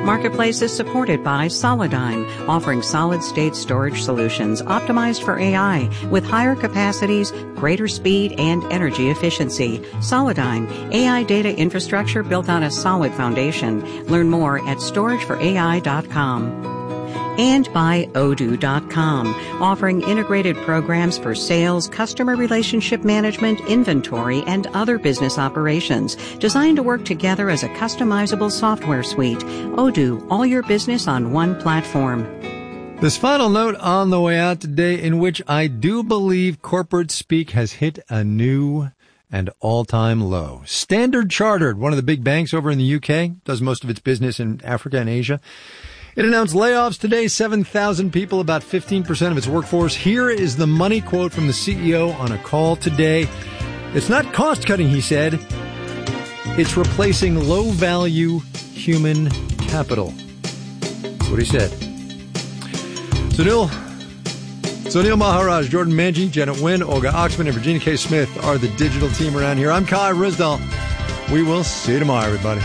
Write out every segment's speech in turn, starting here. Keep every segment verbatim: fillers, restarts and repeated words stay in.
Marketplace is supported by Solidigm, offering solid-state storage solutions optimized for A I with higher capacities, greater speed, and energy efficiency. Solidigm, A I data infrastructure built on a solid foundation. Learn more at storage for A I dot com. And by Odoo dot com, offering integrated programs for sales, customer relationship management, inventory, and other business operations, designed to work together as a customizable software suite. Odoo, all your business on one platform. This final note on the way out today, in which I do believe corporate speak has hit a new and all-time low. Standard Chartered, one of the big banks over in the U K, does most of its business in Africa and Asia. It announced layoffs today, seven thousand people, about fifteen percent of its workforce. Here is the money quote from the C E O on a call today. It's not cost-cutting, he said. It's replacing low-value human capital. That's what he said. Sunil, Sunil Maharaj, Jordan Manji, Janet Wynn, Olga Oxman, and Virginia K. Smith are the digital team around here. I'm Kai Risdal. We will see you tomorrow, everybody.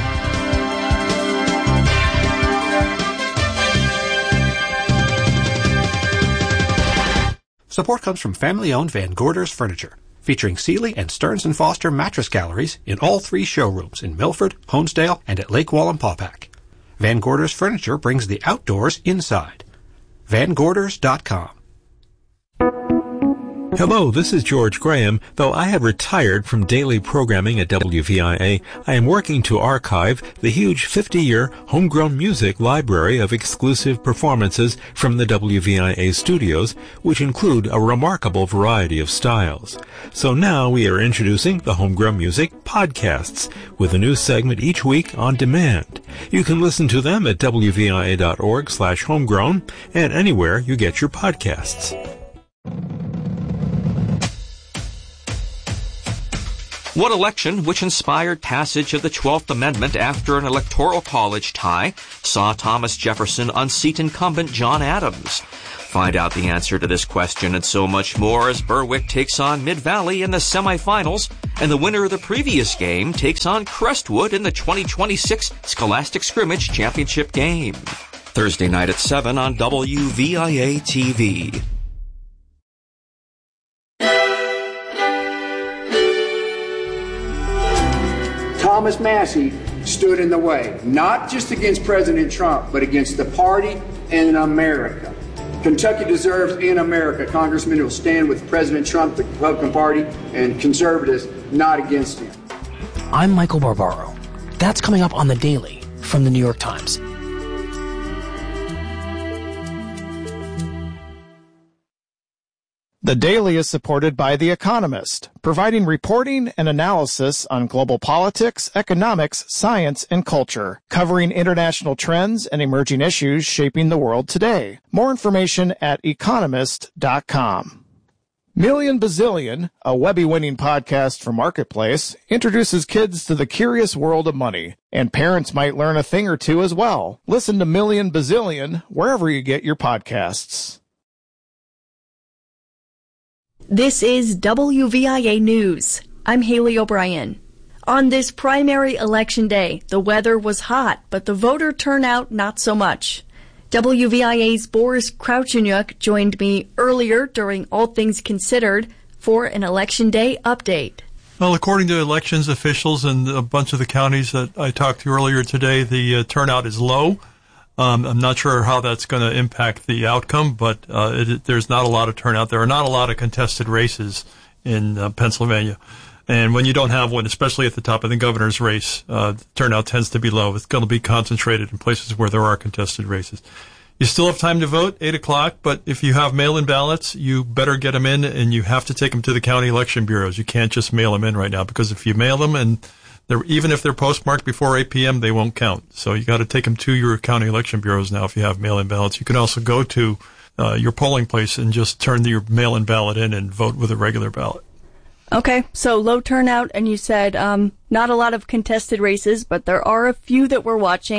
Support comes from family-owned Van Gorders Furniture, featuring Sealy and Stearns and Foster mattress galleries in all three showrooms in Milford, Honesdale, and at Lake Wallenpaupack. Van Gorders Furniture brings the outdoors inside. Van Gorders dot com. Hello, this is George Graham. Though I have retired from daily programming at W V I A, I am working to archive the huge fifty-year homegrown music library of exclusive performances from the W V I A studios, which include a remarkable variety of styles. So now we are introducing the Homegrown Music Podcasts, with a new segment each week on demand. You can listen to them at W V I A dot org slash homegrown and anywhere you get your podcasts. What election, which inspired passage of the twelfth Amendment after an electoral college tie, saw Thomas Jefferson unseat incumbent John Adams? Find out the answer to this question and so much more as Berwick takes on Mid-Valley in the semifinals, and the winner of the previous game takes on Crestwood in the twenty twenty-six Scholastic Scrimmage Championship game. Thursday night at seven on W V I A T V. Thomas Massie stood in the way, not just against President Trump, but against the party and in America. Kentucky deserves in America congressmen who will stand with President Trump, the Republican Party, and conservatives, not against him. I'm Michael Barbaro. That's coming up on The Daily from the New York Times. The Daily is supported by The Economist, providing reporting and analysis on global politics, economics, science, and culture, covering international trends and emerging issues shaping the world today. More information at economist dot com. Million Bazillion, a Webby-winning podcast from Marketplace, introduces kids to the curious world of money, and parents might learn a thing or two as well. Listen to Million Bazillion wherever you get your podcasts. This is W V I A News. I'm Haley O'Brien. On this primary election day, the weather was hot, but the voter turnout not so much. W V I A's Boris Kraucheniuk joined me earlier during All Things Considered for an Election Day update. Well, according to elections officials in a bunch of the counties that I talked to earlier today, the uh, turnout is low. Um, I'm not sure how that's going to impact the outcome, but uh, it, there's not a lot of turnout. There are not a lot of contested races in uh, Pennsylvania. And when you don't have one, especially at the top of the governor's race, uh, the turnout tends to be low. It's going to be concentrated in places where there are contested races. You still have time to vote, eight o'clock, but if you have mail-in ballots, you better get them in, and you have to take them to the county election bureaus. You can't just mail them in right now, because if you mail them, and they're, even if they're postmarked before eight p.m., they won't count. So you got to take them to your county election bureaus now if you have mail-in ballots. You can also go to uh, your polling place and just turn your mail-in ballot in and vote with a regular ballot. Okay, so low turnout, and you said um, not a lot of contested races, but there are a few that we're watching.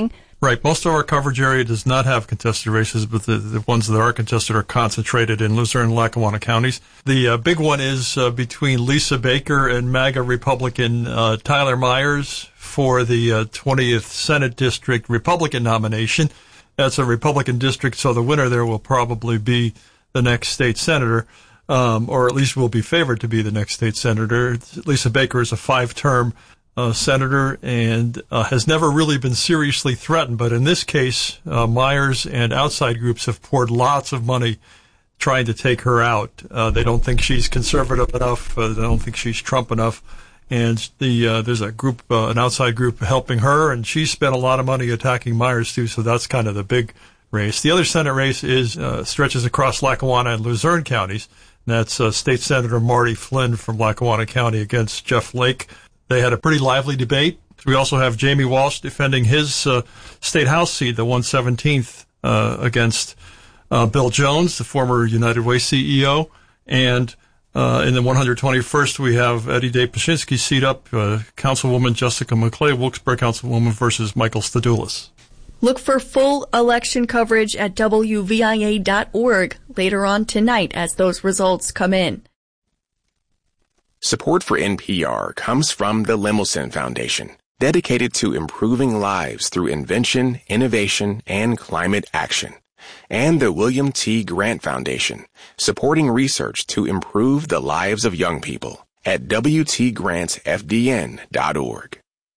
Right. Most of our coverage area does not have contested races, but the, the ones that are contested are concentrated in Luzerne and Lackawanna counties. The uh, big one is uh, between Lisa Baker and MAGA Republican uh, Tyler Myers for the uh, twentieth Senate District Republican nomination. That's a Republican district, so the winner there will probably be the next state senator, um, or at least will be favored to be the next state senator. Lisa Baker is a five-term Uh, senator and uh, has never really been seriously threatened. But in this case, uh, Myers and outside groups have poured lots of money trying to take her out. Uh, they don't think she's conservative enough. Uh, they don't think she's Trump enough. And the uh, there's a group, uh, an outside group helping her, and she spent a lot of money attacking Myers too. So that's kind of the big race. The other Senate race is uh, stretches across Lackawanna and Luzerne counties. And that's uh, State Senator Marty Flynn from Lackawanna County against Jeff Lake. They had a pretty lively debate. We also have Jamie Walsh defending his uh, state house seat, the one seventeenth, uh, against uh, Bill Jones, the former United Way C E O. And uh, in the one hundred twenty-first, we have Eddie Day Pashinsky's seat up, uh, Councilwoman Jessica McClay, Wilkes-Barre Councilwoman versus Michael Stadoulis. Look for full election coverage at W V I A dot org later on tonight as those results come in. Support for N P R comes from the Lemelson Foundation, dedicated to improving lives through invention, innovation, and climate action. And the William T. Grant Foundation, supporting research to improve the lives of young people at W T grants F D N dot org.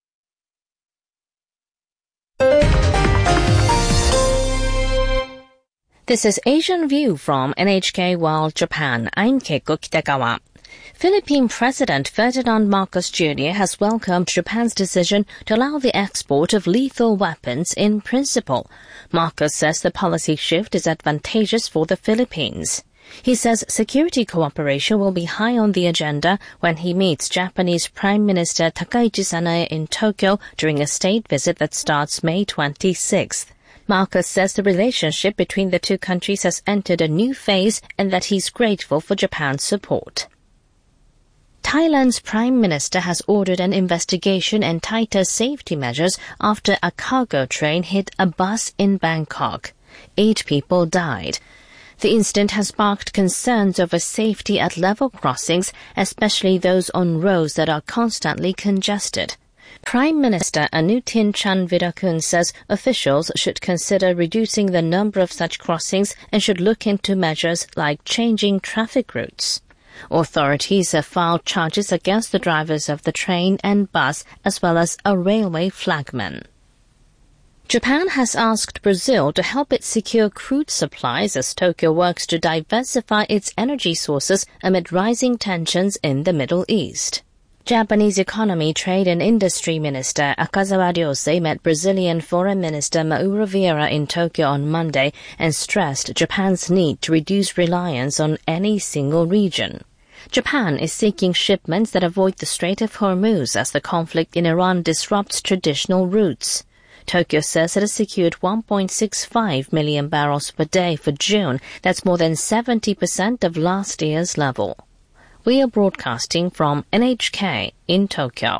This is Asian View from N H K World Japan. I'm Keiko Kitagawa. Philippine President Ferdinand Marcos Junior has welcomed Japan's decision to allow the export of lethal weapons in principle. Marcos says the policy shift is advantageous for the Philippines. He says security cooperation will be high on the agenda when he meets Japanese Prime Minister Takaichi Sanae in Tokyo during a state visit that starts May twenty-sixth. Marcos says the relationship between the two countries has entered a new phase and that he's grateful for Japan's support. Thailand's Prime Minister has ordered an investigation and tighter safety measures after a cargo train hit a bus in Bangkok. Eight people died. The incident has sparked concerns over safety at level crossings, especially those on roads that are constantly congested. Prime Minister Anutin Chanvirakul says officials should consider reducing the number of such crossings and should look into measures like changing traffic routes. Authorities have filed charges against the drivers of the train and bus as well as a railway flagman. Japan has asked Brazil to help it secure crude supplies as Tokyo works to diversify its energy sources amid rising tensions in the Middle East. Japanese Economy, Trade and Industry Minister Akazawa Ryosei met Brazilian Foreign Minister Mauro Vieira in Tokyo on Monday and stressed Japan's need to reduce reliance on any single region. Japan is seeking shipments that avoid the Strait of Hormuz as the conflict in Iran disrupts traditional routes. Tokyo says it has secured one point six five million barrels per day for June. That's more than seventy percent of last year's level. We are broadcasting from N H K in Tokyo.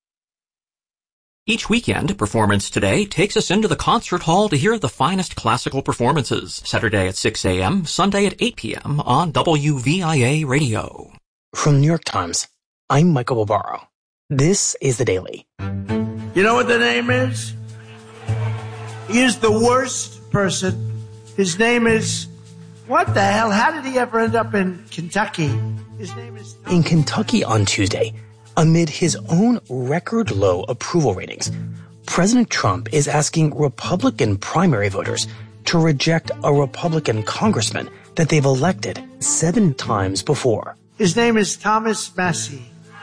Each weekend, Performance Today takes us into the concert hall to hear the finest classical performances. Saturday at six a.m., Sunday at eight p.m. on W V I A Radio. From New York Times, I'm Michael Barbaro. This is The Daily. You know what the name is? He is the worst person. His name is... What the hell? How did he ever end up in Kentucky? His name is... In Kentucky on Tuesday, amid his own record-low approval ratings, President Trump is asking Republican primary voters to reject a Republican congressman that they've elected seven times before. His name is Thomas Massie.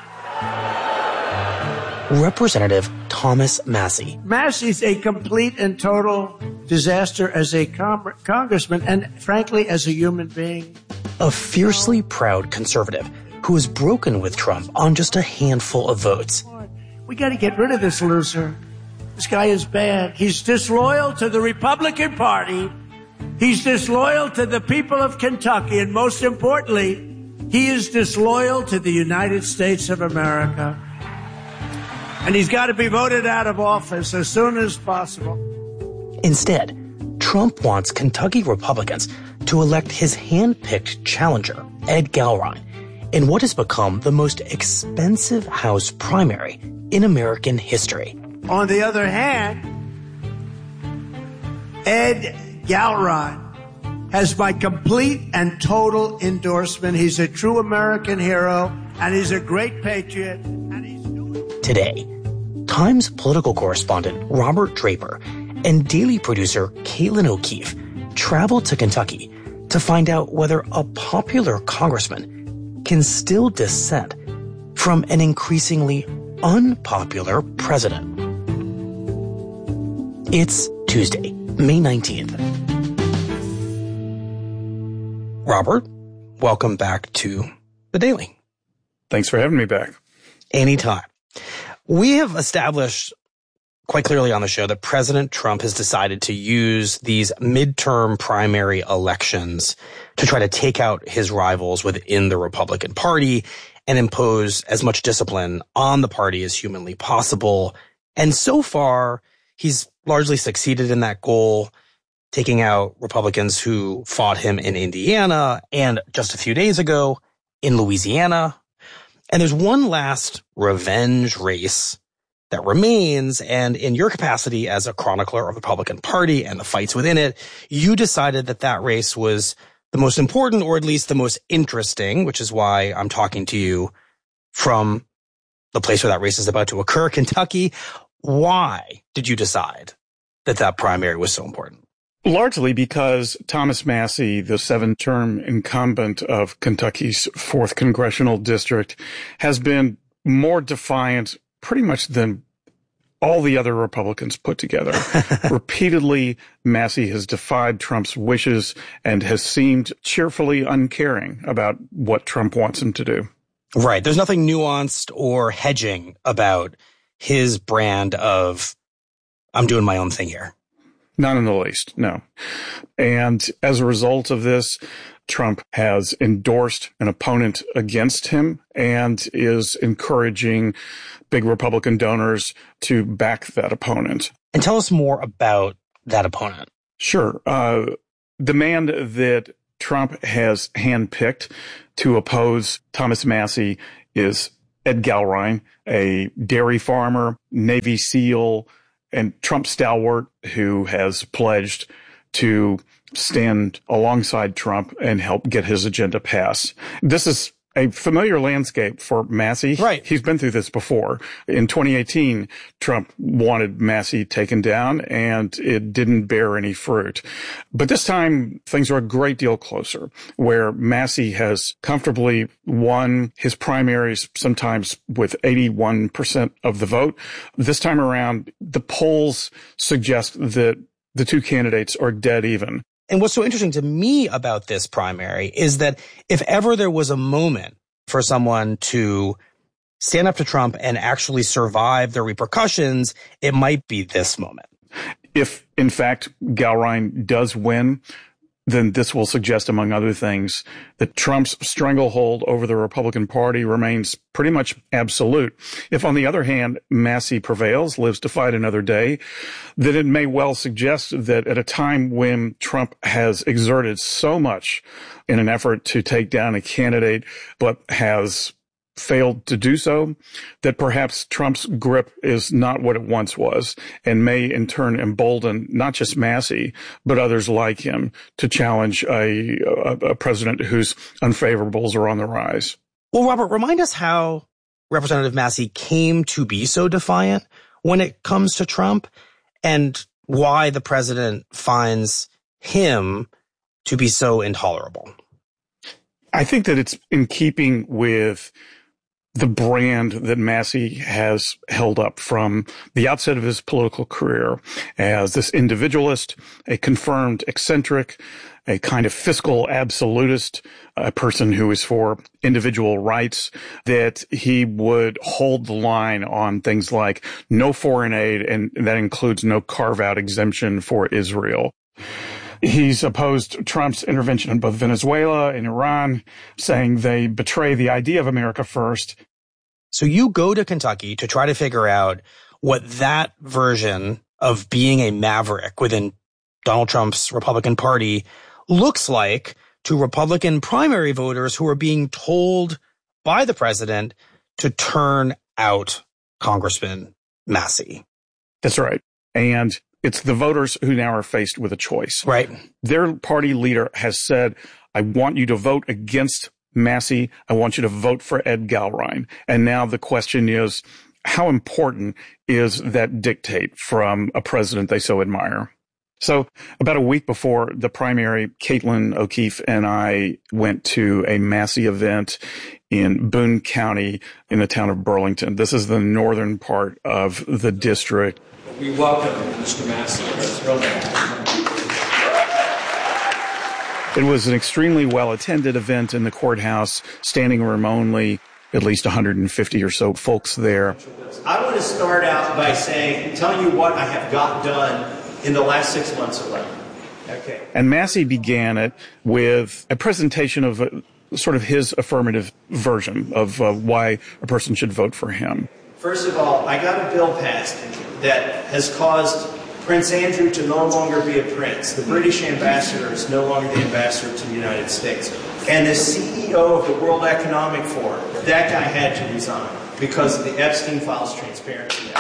Representative Thomas Massie. Massie's a complete and total disaster as a com- congressman and, frankly, as a human being. A fiercely proud conservative who has broken with Trump on just a handful of votes. We got to get rid of this loser. This guy is bad. He's disloyal to the Republican Party. He's disloyal to the people of Kentucky. And most importantly, he is disloyal to the United States of America. And he's got to be voted out of office as soon as possible. Instead, Trump wants Kentucky Republicans to elect his hand-picked challenger, Ed Gallrein, in what has become the most expensive House primary in American history. On the other hand, Ed Gallrein has my complete and total endorsement. He's a true American hero, and he's a great patriot. And he's doing- Today, Times political correspondent Robert Draper and Daily producer Caitlin O'Keefe traveled to Kentucky to find out whether a popular congressman can still dissent from an increasingly unpopular president. It's Tuesday, May nineteenth. Robert, welcome back to The Daily. Thanks for having me back. Anytime. We have established quite clearly on the show that President Trump has decided to use these midterm primary elections to try to take out his rivals within the Republican Party and impose as much discipline on the party as humanly possible. And so far, he's largely succeeded in that goal, taking out Republicans who fought him in Indiana and just a few days ago in Louisiana. And there's one last revenge race that remains, and in your capacity as a chronicler of the Republican Party and the fights within it, you decided that that race was the most important, or at least the most interesting, which is why I'm talking to you from the place where that race is about to occur, Kentucky. Why did you decide that that primary was so important? Largely because Thomas Massie, the seven-term incumbent of Kentucky's fourth congressional district, has been more defiant pretty much than all the other Republicans put together. Repeatedly, Massie has defied Trump's wishes and has seemed cheerfully uncaring about what Trump wants him to do. Right. There's nothing nuanced or hedging about his brand of, I'm doing my own thing here. Not in the least, no. And as a result of this, Trump has endorsed an opponent against him and is encouraging big Republican donors to back that opponent. And tell us more about that opponent. Sure. Uh, the man that Trump has handpicked to oppose Thomas Massie is Ed Gallrein, a dairy farmer, Navy SEAL, and Trump stalwart who has pledged to stand alongside Trump and help get his agenda passed. This is a familiar landscape for Massie. Right. He's been through this before. In twenty eighteen, Trump wanted Massie taken down, and it didn't bear any fruit. But this time, things are a great deal closer, where Massie has comfortably won his primaries, sometimes with eighty-one percent of the vote. This time around, the polls suggest that the two candidates are dead even. And what's so interesting to me about this primary is that if ever there was a moment for someone to stand up to Trump and actually survive the repercussions, it might be this moment. If, in fact, Gallrein does win, then this will suggest, among other things, that Trump's stranglehold over the Republican Party remains pretty much absolute. If, on the other hand, Massie prevails, lives to fight another day, then it may well suggest that at a time when Trump has exerted so much in an effort to take down a candidate, but has failed to do so, that perhaps Trump's grip is not what it once was and may in turn embolden not just Massie, but others like him to challenge a, a, a president whose unfavorables are on the rise. Well, Robert, remind us how Representative Massie came to be so defiant when it comes to Trump and why the president finds him to be so intolerable. I think that it's in keeping with the brand that Massie has held up from the outset of his political career as this individualist, a confirmed eccentric, a kind of fiscal absolutist, a person who is for individual rights, that he would hold the line on things like no foreign aid, and that includes no carve-out exemption for Israel. He's opposed Trump's intervention in both Venezuela and Iran, saying they betray the idea of America first. So you go to Kentucky to try to figure out what that version of being a maverick within Donald Trump's Republican Party looks like to Republican primary voters who are being told by the president to turn out Congressman Massey. That's right. And it's the voters who now are faced with a choice. Right. Their party leader has said, I want you to vote against Massey. I want you to vote for Ed Gallrein. And now the question is, how important is that dictate from a president they so admire? So about a week before the primary, Caitlin O'Keefe and I went to a Massey event in Boone County in the town of Burlington. This is the northern part of the district. We welcome Mister Massey. It's really It was an extremely well-attended event in the courthouse, standing room only, at least one hundred fifty or so folks there. I want to start out by saying, telling you what I have got done in the last six months alone. Okay. And Massey began it with a presentation of a, sort of his affirmative version of uh, why a person should vote for him. First of all, I got a bill passed that has caused Prince Andrew to no longer be a prince. The British ambassador is no longer the ambassador to the United States. And the C E O of the World Economic Forum, that guy had to resign because of the Epstein Files Transparency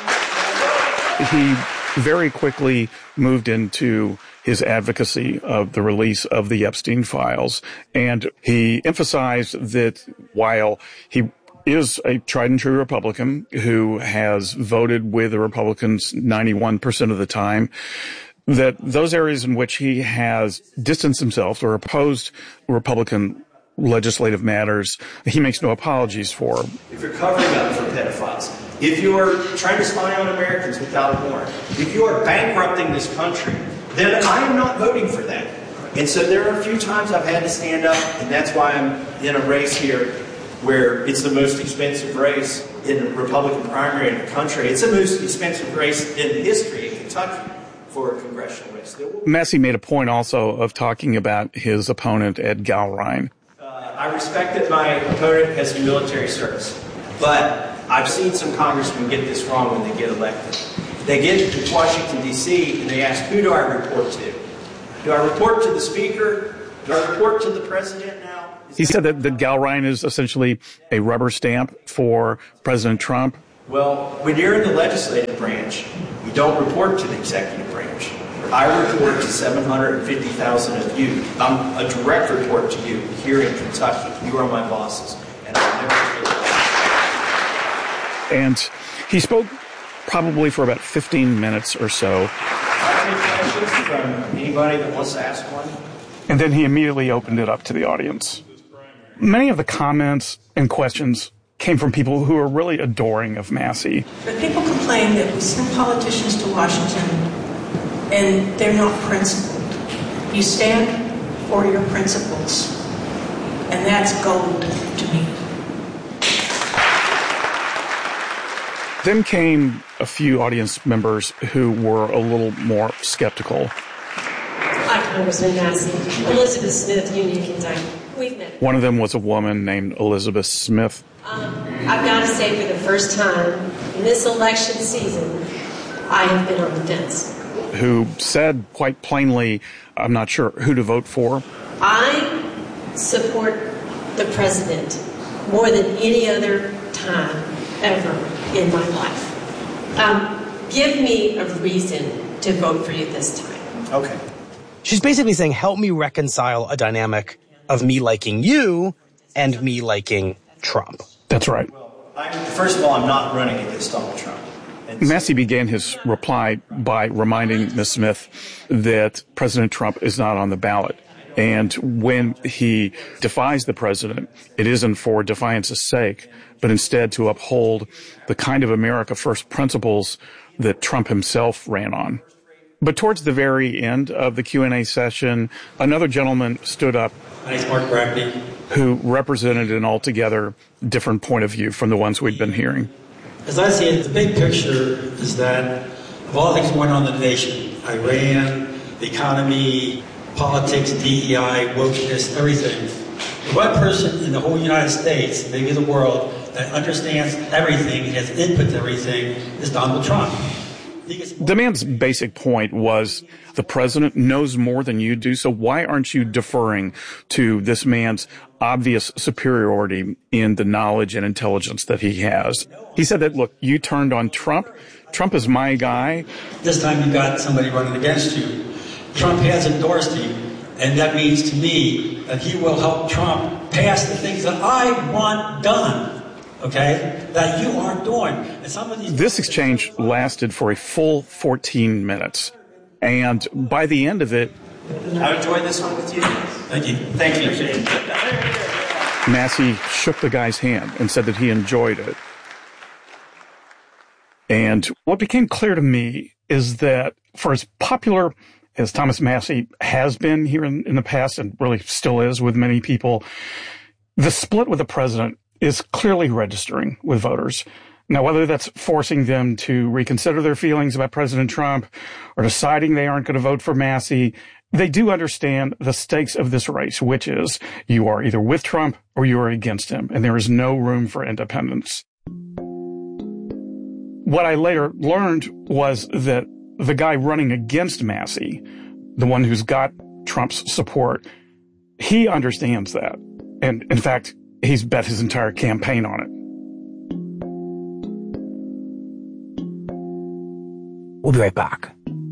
Act. He very quickly moved into his advocacy of the release of the Epstein files. And he emphasized that while he is a tried and true Republican who has voted with the Republicans ninety-one percent of the time, that those areas in which he has distanced himself or opposed Republican legislative matters, he makes no apologies for. If you're covering up for pedophiles, if you are trying to spy on Americans without a warrant, if you are bankrupting this country, then I am not voting for that. And so there are a few times I've had to stand up, and that's why I'm in a race here where it's the most expensive race in the Republican primary in the country. It's the most expensive race in history in Kentucky for a congressional race. Massey made a point also of talking about his opponent, Ed Gallrein. Uh, I respect that my opponent has military service, but I've seen some congressmen get this wrong when they get elected. They get to Washington, D C, and they ask, who do I report to? Do I report to the Speaker? Do I report to the President now? He said that, that Gallrein is essentially a rubber stamp for President Trump. Well, when you're in the legislative branch, you don't report to the executive branch. I report to seven hundred fifty thousand of you. I'm a direct report to you here in Kentucky. You are my bosses. And I'll never forget. And he spoke probably for about fifteen minutes or so. I'll take questions from anybody that wants to ask one. And then he immediately opened it up to the audience. Many of the comments and questions came from people who are really adoring of Massey. But people complain that we send politicians to Washington and they're not principled. You stand for your principles, and that's gold to me. Then came a few audience members who were a little more skeptical. Hi, Congressman Massey. Elizabeth Smith, Union, Kentucky. We've met. One of them was a woman named Elizabeth Smith. Um, I've got to say, for the first time in this election season, I have been on the fence. Who said quite plainly, I'm not sure who to vote for. I support the president more than any other time ever in my life. Um, give me a reason to vote for you this time. Okay. She's basically saying, help me reconcile a dynamic of me liking you and me liking Trump. That's right. I, first of all, I'm not running against Donald Trump. Massey began his reply by reminding Miz Smith that President Trump is not on the ballot. And when he defies the president, it isn't for defiance's sake, but instead to uphold the kind of America First principles that Trump himself ran on. But towards the very end of the Q and A session, another gentleman stood up. My name's Mark Brackney. Who represented an altogether different point of view from the ones we'd been hearing. As I see it, the big picture is that of all things going on in the nation, Iran, the economy, politics, D E I, wokeness, everything, the one person in the whole United States, maybe the world, that understands everything and has input to everything is Donald Trump. The man's basic point was the president knows more than you do, so why aren't you deferring to this man's obvious superiority in the knowledge and intelligence that he has? He said that, look, you turned on Trump. Trump is my guy. This time you got somebody running against you. Trump has endorsed you, and that means to me that he will help Trump pass the things that I want done. Okay, that you aren't doing. And some of these this exchange lasted for a full fourteen minutes. And by the end of it, I enjoyed this one with you. Thank you. Thank you. Massey shook the guy's hand and said that he enjoyed it. And what became clear to me is that for as popular as Thomas Massey has been here in, in the past, and really still is with many people, the split with the president is clearly registering with voters. Now, whether that's forcing them to reconsider their feelings about President Trump or deciding they aren't going to vote for Massey, they do understand the stakes of this race, which is you are either with Trump or you are against him, and there is no room for independence. What I later learned was that the guy running against Massey, the one who's got Trump's support, he understands that. And in fact, he's bet his entire campaign on it. We'll be right back.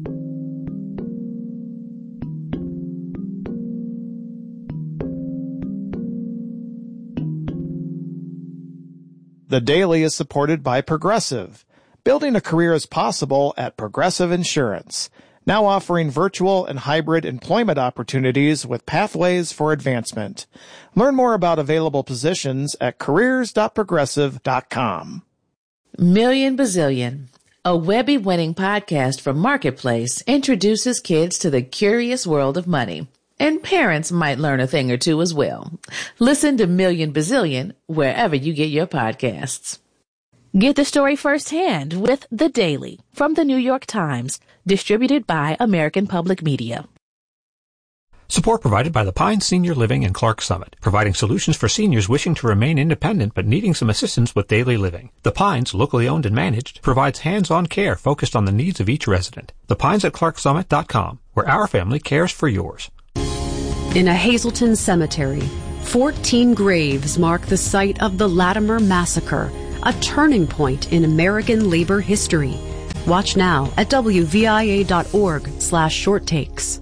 The Daily is supported by Progressive. Building a career is possible at Progressive Insurance, now offering virtual and hybrid employment opportunities with pathways for advancement. Learn more about available positions at careers dot progressive dot com. Million Bazillion, a Webby-winning podcast from Marketplace, introduces kids to the curious world of money. And parents might learn a thing or two as well. Listen to Million Bazillion wherever you get your podcasts. Get the story firsthand with The Daily from the New York Times, distributed by American Public Media. Support provided by the Pines Senior Living and Clark Summit, providing solutions for seniors wishing to remain independent but needing some assistance with daily living. The Pines, locally owned and managed, provides hands-on care focused on the needs of each resident. The Pines at clark summit dot com, where our family cares for yours. In a Hazleton cemetery, fourteen graves mark the site of the Latimer Massacre, a turning point in American labor history. Watch now at W V I A dot org slash short takes.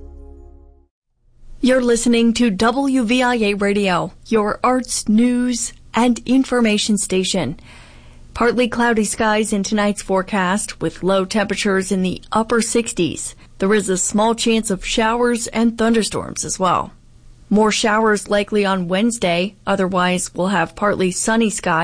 You're listening to W V I A Radio, your arts, news, and information station. Partly cloudy skies in tonight's forecast with low temperatures in the upper sixties. There is a small chance of showers and thunderstorms as well. More showers likely on Wednesday. Otherwise, we'll have partly sunny skies.